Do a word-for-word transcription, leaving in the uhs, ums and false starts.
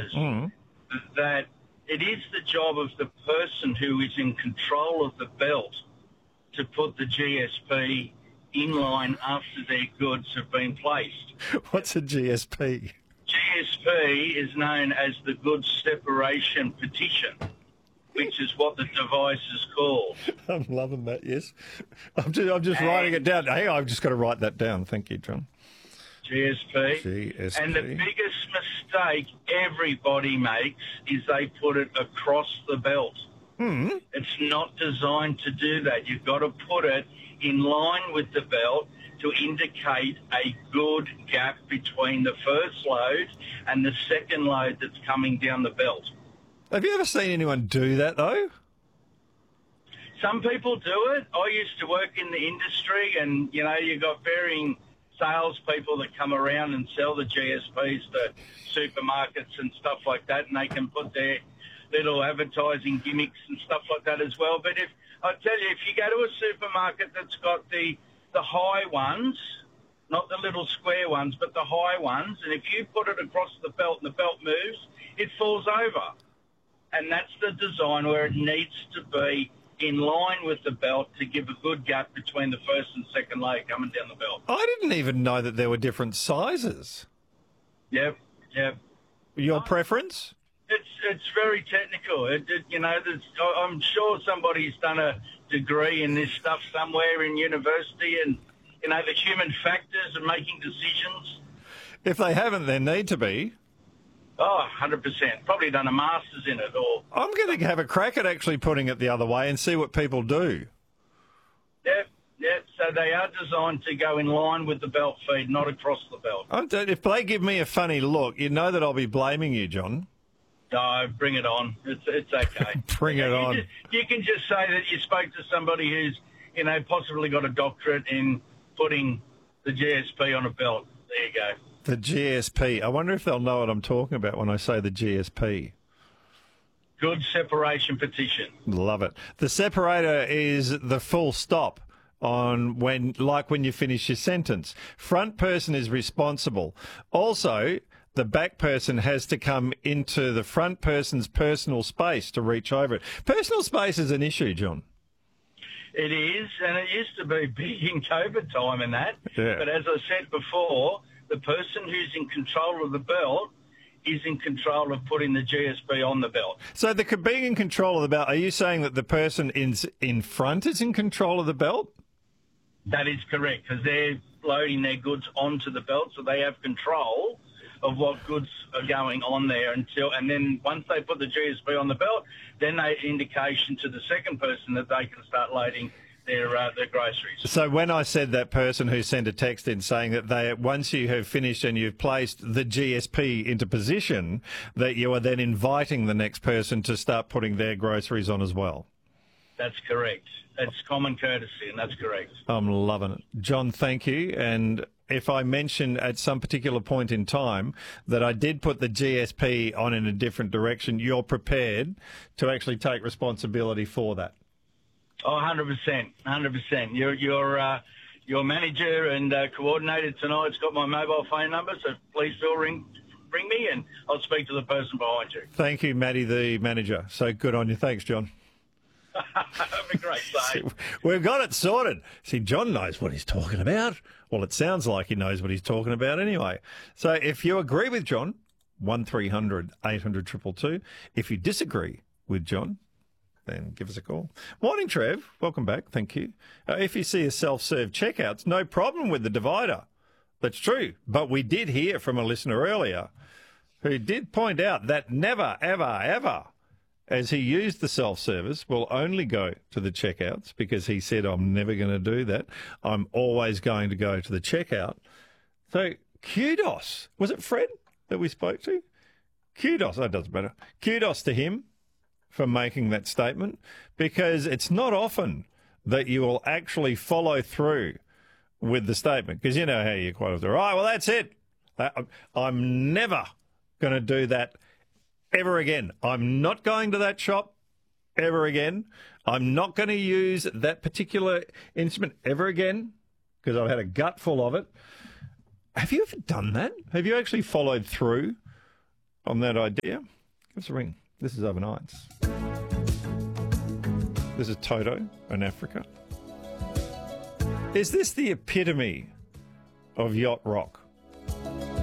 listeners Mm. that it is the job of the person who is in control of the belt to put the G S P in line after their goods have been placed. What's a G S P? G S P is known as the Goods Separation Petition, which is what the device is called. I'm loving that, yes. I'm just, I'm just writing it down. Hey, I've just got to write that down. Thank you, John. G S P. G S P. And the biggest mistake everybody makes is they put it across the belt. Hmm. It's not designed to do that. You've got to put it in line with the belt to indicate a good gap between the first load and the second load that's coming down the belt. Have you ever seen anyone do that, though? Some people do it. I used to work in the industry, and, you know, you've got varying salespeople that come around and sell the G S Ps to supermarkets and stuff like that, and they can put their little advertising gimmicks and stuff like that as well. But if I tell you, if you go to a supermarket that's got the the high ones, not the little square ones, but the high ones, and if you put it across the belt and the belt moves, it falls over. And that's the design where it needs to be in line with the belt to give a good gap between the first and second load coming down the belt. I didn't even know that there were different sizes. Yep, yep. Your preference? It's it's very technical. It, it, you know, there's, I'm sure somebody's done a degree in this stuff somewhere in university, and you know the human factors and making decisions. If they haven't, there need to be. Oh, one hundred percent. Probably done a master's in it, or I'm going to have a crack at actually putting it the other way and see what people do. Yep, yep. So they are designed to go in line with the belt feed, not across the belt. I'm d- If they give me a funny look, you know that I'll be blaming you, John. No, bring it on. It's it's okay. Bring it you on. Just, you can just say that you spoke to somebody who's, you know, possibly got a doctorate in putting the G S P on a belt. There you go. The G S P. I wonder if they'll know what I'm talking about when I say the G S P. Good separation petition. Love it. The separator is the full stop on when, like when you finish your sentence. Front person is responsible. Also, the back person has to come into the front person's personal space to reach over it. Personal space is an issue, John. It is, and it used to be big in COVID time and that. Yeah. But as I said before, the person who's in control of the belt is in control of putting the G S P on the belt. So the being in control of the belt, are you saying that the person in, in front is in control of the belt? That is correct, because they're loading their goods onto the belt, so they have control of what goods are going on there until, and then once they put the G S P on the belt, then they indication to the second person that they can start loading their uh, their groceries. So when I said that person who sent a text in saying that they, once you have finished and you've placed the G S P into position, that you are then inviting the next person to start putting their groceries on as well. That's correct. It's common courtesy, and that's correct. I'm loving it. John, thank you. And if I mention at some particular point in time that I did put the G S P on in a different direction, you're prepared to actually take responsibility for that? Oh, one hundred percent, one hundred percent. Your your uh, your manager and uh, coordinator tonight's got my mobile phone number, so please feel ring ring me, and I'll speak to the person behind you. Thank you, Matty, the manager. So good on you. Thanks, John. Have a great day. We've got it sorted. See, John knows what he's talking about. Well, it sounds like he knows what he's talking about anyway. So if you agree with John, one three hundred eight hundred two two two. If you disagree with John, then give us a call. Morning, Trev. Welcome back. Thank you. Uh, if you see a self-serve checkouts, no problem with the divider. That's true. But we did hear from a listener earlier who did point out that never, ever, ever, as he used the self-service, will only go to the checkouts because he said, I'm never going to do that. I'm always going to go to the checkout. So kudos. Was it Fred that we spoke to? Kudos. That doesn't matter. Kudos to him for making that statement, because it's not often that you will actually follow through with the statement, because you know how you quite often, right, well, that's it. I'm never going to do that ever again. I'm not going to that shop ever again. I'm not going to use that particular instrument ever again because I've had a gut full of it. Have you ever done that? Have you actually followed through on that idea, give us a ring. This is Overnights. This is Toto in Africa. Is this the epitome of yacht rock?